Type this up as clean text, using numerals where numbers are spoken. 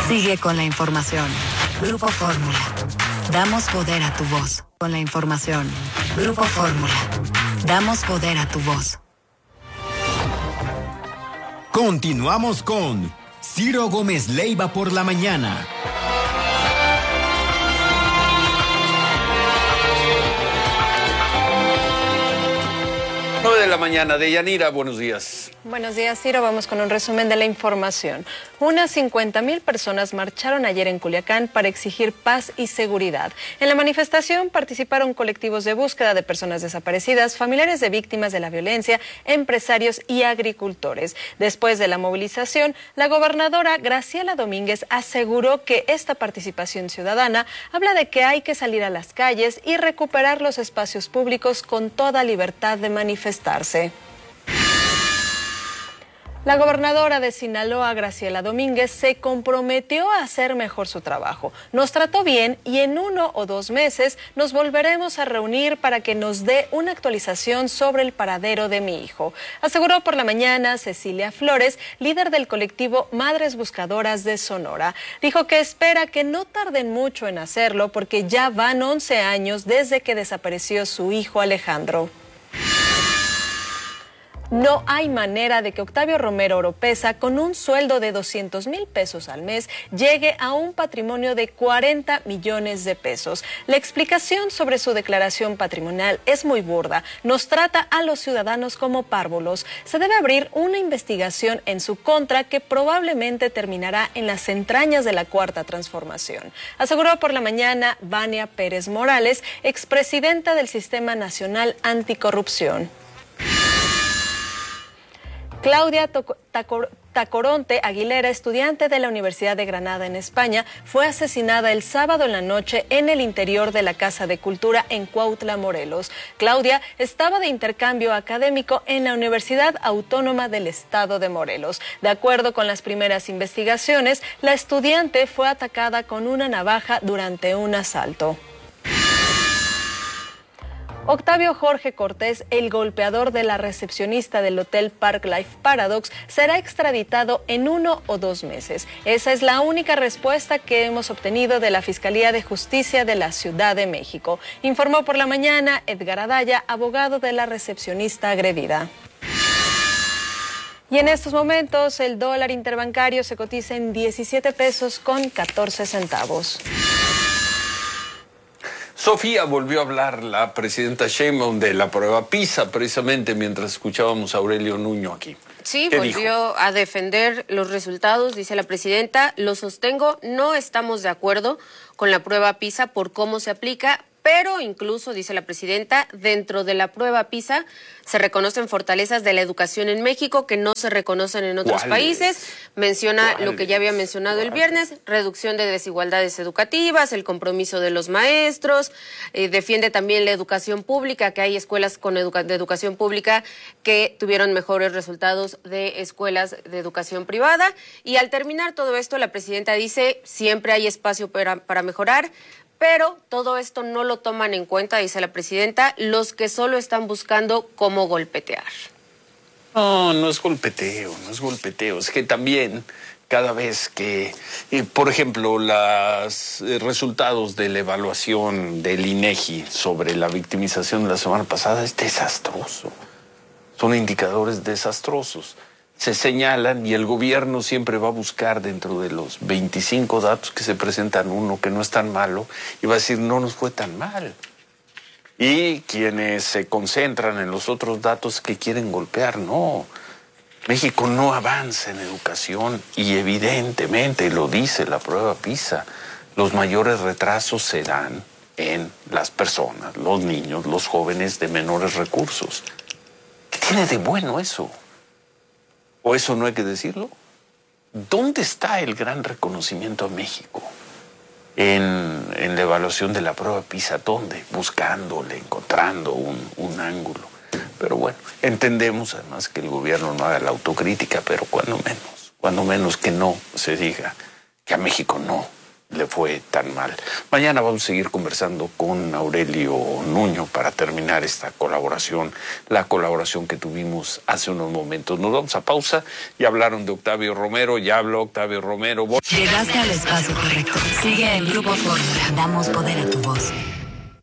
Sigue con la información. Grupo Fórmula. Damos poder a tu voz. Con la información. Grupo Fórmula. Damos poder a tu voz. Continuamos con Ciro Gómez Leiva por la mañana. 9 de la mañana. Deyanira, buenos días. Buenos días, Ciro. Vamos con un resumen de la información. Unas 50,000 personas marcharon ayer en Culiacán para exigir paz y seguridad. En la manifestación participaron colectivos de búsqueda de personas desaparecidas, familiares de víctimas de la violencia, empresarios y agricultores. Después de la movilización, la gobernadora Graciela Domínguez aseguró que esta participación ciudadana habla de que hay que salir a las calles y recuperar los espacios públicos con toda libertad de manifestarse. La gobernadora de Sinaloa, Graciela Domínguez, se comprometió a hacer mejor su trabajo. Nos trató bien y en 1 o 2 meses nos volveremos a reunir para que nos dé una actualización sobre el paradero de mi hijo. Aseguró por la mañana Cecilia Flores, líder del colectivo Madres Buscadoras de Sonora. Dijo que espera que no tarden mucho en hacerlo porque ya van 11 años desde que desapareció su hijo Alejandro. No hay manera de que Octavio Romero Oropeza, con un sueldo de 200,000 pesos al mes, llegue a un patrimonio de 40 millones de pesos. La explicación sobre su declaración patrimonial es muy burda. Nos trata a los ciudadanos como párvulos. Se debe abrir una investigación en su contra que probablemente terminará en las entrañas de la Cuarta Transformación. Aseguró por la mañana Vania Pérez Morales, expresidenta del Sistema Nacional Anticorrupción. Claudia Tacoronte Aguilera, estudiante de la Universidad de Granada en España, fue asesinada el sábado en la noche en el interior de la Casa de Cultura en Cuautla, Morelos. Claudia estaba de intercambio académico en la Universidad Autónoma del Estado de Morelos. De acuerdo con las primeras investigaciones, la estudiante fue atacada con una navaja durante un asalto. Octavio Jorge Cortés, el golpeador de la recepcionista del Hotel Park Life Paradox, será extraditado en 1 o 2 meses. Esa es la única respuesta que hemos obtenido de la Fiscalía de Justicia de la Ciudad de México, informó por la mañana Edgar Adaya, abogado de la recepcionista agredida. Y en estos momentos el dólar interbancario se cotiza en 17 pesos con 14 centavos. Sofía, volvió a hablar la presidenta Sheinbaum de la prueba PISA, precisamente mientras escuchábamos a Aurelio Nuño aquí. Sí, volvió a defender los resultados, dice la presidenta. Lo sostengo, no estamos de acuerdo con la prueba PISA por cómo se aplica, pero incluso, dice la presidenta, dentro de la prueba PISA se reconocen fortalezas de la educación en México que no se reconocen en otros países. Menciona lo que ya había mencionado el viernes, reducción de desigualdades educativas, el compromiso de los maestros, defiende también la educación pública, que hay escuelas de educación pública que tuvieron mejores resultados de escuelas de educación privada. Y al terminar todo esto, la presidenta dice, siempre hay espacio para mejorar, pero todo esto no lo toman en cuenta, dice la presidenta, los que solo están buscando cómo golpetear. No, no es golpeteo, no es golpeteo. Es que también cada vez que, por ejemplo, los resultados de la evaluación del INEGI sobre la victimización de la semana pasada es desastroso. Son indicadores desastrosos. Se señalan y el gobierno siempre va a buscar dentro de los 25 datos que se presentan uno que no es tan malo y va a decir no nos fue tan mal. Y quienes se concentran en los otros datos que quieren golpear, no. México no avanza en educación y evidentemente lo dice la prueba PISA. Los mayores retrasos se dan en las personas, los niños, los jóvenes de menores recursos. ¿Qué tiene de bueno eso? ¿O eso no hay que decirlo? ¿Dónde está el gran reconocimiento a México en la evaluación de la prueba PISA? ¿Dónde? Buscándole, encontrando un ángulo. Pero bueno, entendemos además que el gobierno no haga la autocrítica, pero cuando menos que no se diga que a México no le fue tan mal. Mañana vamos a seguir conversando con Aurelio Nuño para terminar esta colaboración, la colaboración que tuvimos hace unos momentos. Nos vamos a pausa. Ya hablaron de Octavio Romero, ya habló Octavio Romero. Llegaste al espacio correcto. Sigue en Grupo Fórmula. Damos poder a tu voz.